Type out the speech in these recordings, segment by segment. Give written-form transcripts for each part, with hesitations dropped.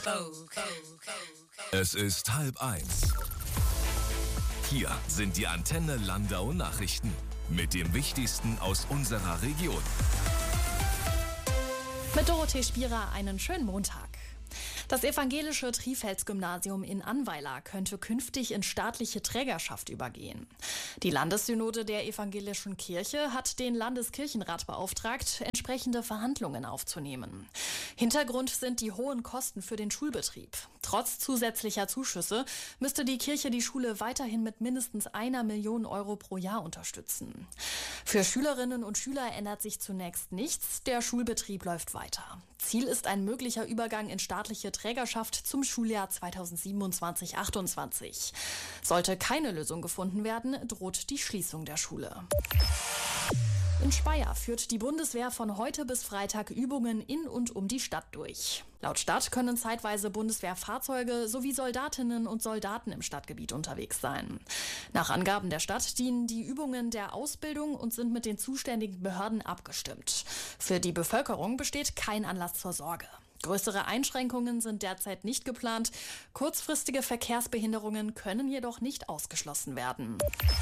Es ist 12:30. Hier sind die Antenne Landau Nachrichten mit dem Wichtigsten aus unserer Region. Mit Dorothee Spierer einen schönen Montag. Das evangelische Trifels-Gymnasium in Annweiler könnte künftig in staatliche Trägerschaft übergehen. Die Landessynode der evangelischen Kirche hat den Landeskirchenrat beauftragt, entsprechende Verhandlungen aufzunehmen. Hintergrund sind die hohen Kosten für den Schulbetrieb. Trotz zusätzlicher Zuschüsse müsste die Kirche die Schule weiterhin mit mindestens 1 Million Euro pro Jahr unterstützen. Für Schülerinnen und Schüler ändert sich zunächst nichts, der Schulbetrieb läuft weiter. Ziel ist ein möglicher Übergang in staatliche Trägerschaft zum Schuljahr 2027/28. Sollte keine Lösung gefunden werden, droht die Schließung der Schule. In Speyer führt die Bundeswehr von heute bis Freitag Übungen in und um die Stadt durch. Laut Stadt können zeitweise Bundeswehrfahrzeuge sowie Soldatinnen und Soldaten im Stadtgebiet unterwegs sein. Nach Angaben der Stadt dienen die Übungen der Ausbildung und sind mit den zuständigen Behörden abgestimmt. Für die Bevölkerung besteht kein Anlass zur Sorge. Größere Einschränkungen sind derzeit nicht geplant. Kurzfristige Verkehrsbehinderungen können jedoch nicht ausgeschlossen werden.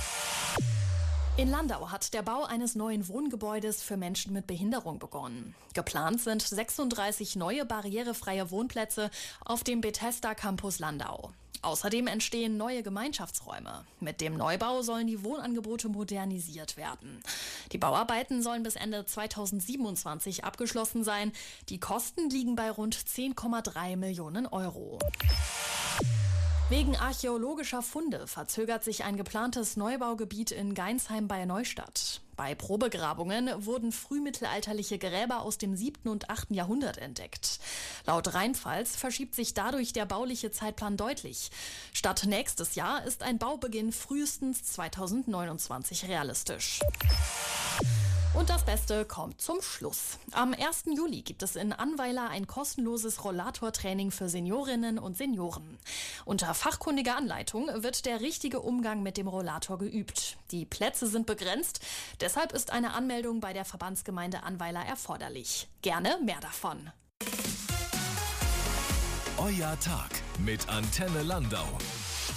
In Landau hat der Bau eines neuen Wohngebäudes für Menschen mit Behinderung begonnen. Geplant sind 36 neue barrierefreie Wohnplätze auf dem Bethesda Campus Landau. Außerdem entstehen neue Gemeinschaftsräume. Mit dem Neubau sollen die Wohnangebote modernisiert werden. Die Bauarbeiten sollen bis Ende 2027 abgeschlossen sein. Die Kosten liegen bei rund 10,3 Millionen Euro. Wegen archäologischer Funde verzögert sich ein geplantes Neubaugebiet in Geinsheim bei Neustadt. Bei Probegrabungen wurden frühmittelalterliche Gräber aus dem 7. und 8. Jahrhundert entdeckt. Laut Rheinpfalz verschiebt sich dadurch der bauliche Zeitplan deutlich. Statt nächstes Jahr ist ein Baubeginn frühestens 2029 realistisch. Und das Beste kommt zum Schluss. Am 1. Juli gibt es in Annweiler ein kostenloses Rollatortraining für Seniorinnen und Senioren. Unter fachkundiger Anleitung wird der richtige Umgang mit dem Rollator geübt. Die Plätze sind begrenzt, deshalb ist eine Anmeldung bei der Verbandsgemeinde Annweiler erforderlich. Gerne mehr davon. Euer Tag mit Antenne Landau.